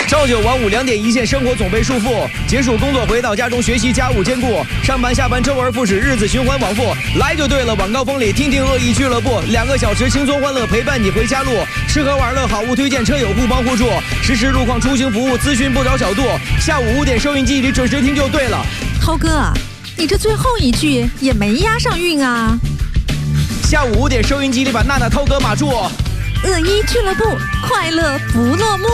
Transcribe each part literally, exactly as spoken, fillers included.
朝九晚五两点一线，生活总被束缚。结束工作回到家中，学习家务兼顾，上班下班周而复始，日子循环往复。来就对了，晚高峰里听听恶意俱乐部，两个小时轻松欢乐陪伴你回家路。吃喝玩乐好物推荐，车友互帮互助，实时路况出行服务，咨询不着小度。下午五点收音机里准时听就对了。 涛哥，你这最后一句也没押上韵啊。 下午五点收音机里把娜娜涛哥码住。 恶意俱乐部，快乐不落幕。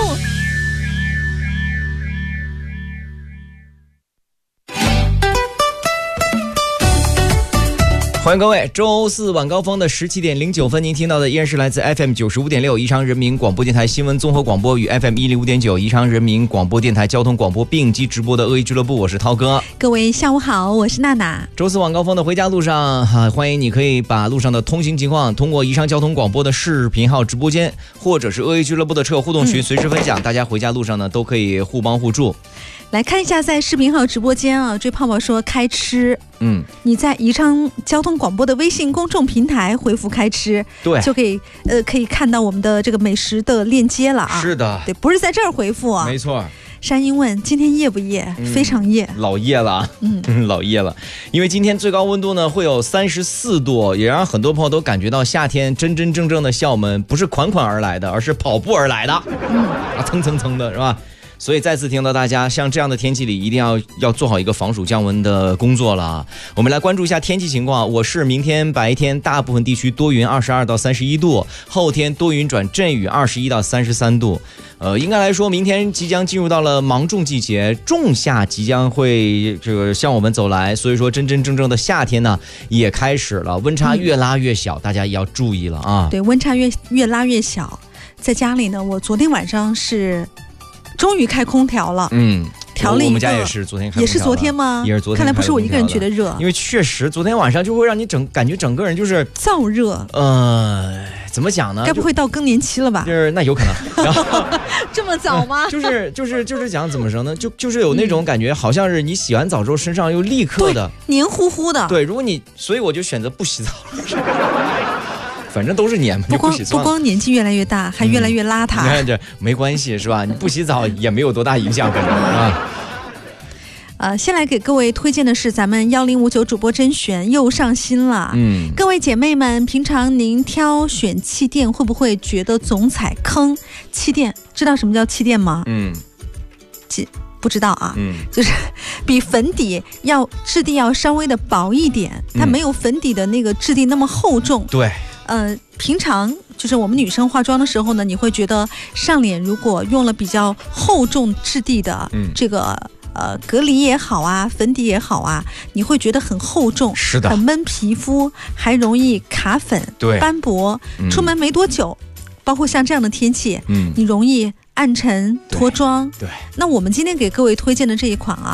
欢迎各位，周四晚高峰的十七点零九分，您听到的依然是来自 F M 九十五点六宜昌人民广播电台新闻综合广播与 F M 一零五点九宜昌人民广播电台交通广播并机直播的恶意俱乐部，我是涛哥。 各位下午好，我是娜娜。 周四晚高峰的回家路上、啊、欢迎你可以把路上的通行情况通过宜昌交通广播的视频号直播间，或者是恶意俱乐部的车友互动群、嗯、随时分享，大家回家路上呢都可以互帮互助。 来看一下在视频号直播间啊，追泡泡说开吃， 嗯， 你在宜昌交通广播的微信公众平台回复开吃， 对， 就可以呃可以看到我们的这个美食的链接了啊。 是的， 对，不是在这儿回复啊。 没错。 山鹰问今天夜不夜、嗯、非常夜， 老夜了，嗯，老夜了，因为今天最高温度呢会有三十四度，也让很多朋友都感觉到夏天真真正正的校门不是款款而来的，而是跑步而来的，嗯，啊，蹭蹭蹭的是吧？所以再次听到大家像这样的天气里一定要要做好一个防暑降温的工作了。我们来关注一下天气情况。我市明天白天大部分地区多云，二十二到三十一度，后天多云转阵雨，二十一到三十三度。呃，应该来说明天即将进入到了芒种季节，仲夏即将会这个向我们走来，所以说真真正正的夏天呢也开始了，温差越拉越小、嗯、大家也要注意了啊。 对，温差越越拉越小。在家里呢，我昨天晚上是终于开空调了， 嗯， 调了一个， 我们家也是昨天开空调了， 也是昨天吗？ 也是昨天。 看来不是我一个人觉得热， 因为确实昨天晚上就会让你整感觉整个人就是燥热。 呃，怎么讲呢？ 该不会到更年期了吧？ 就是那有可能。然后这么早吗？ 就是就是就是讲怎么说呢？就就是有那种感觉，好像是你洗完澡之后身上又立刻的黏糊糊的。 对，如果你所以我就选择不洗澡了。反正都是黏， 不光不光年纪越来越大，还越来越邋遢。 你看这没关系是吧？你不洗澡也没有多大影响，反正啊。 呃，先来给各位推荐的是咱们幺零五九主播甄选又上新了。嗯，各位姐妹们，平常您挑选气垫会不会觉得总踩坑？气垫知道什么叫气垫吗？嗯，不知道啊。嗯，就是比粉底要质地要稍微的薄一点，它没有粉底的那个质地那么厚重。 对。 呃，平常就是我们女生化妆的时候呢，你会觉得上脸如果用了比较厚重质地的这个、嗯、呃隔离也好啊，粉底也好啊，你会觉得很厚重， 是的， 很闷皮肤，还容易卡粉、 对斑驳。嗯、出门没多久，包括像这样的天气，嗯，你容易暗沉脱妆。 对， 那我们今天给各位推荐的这一款啊。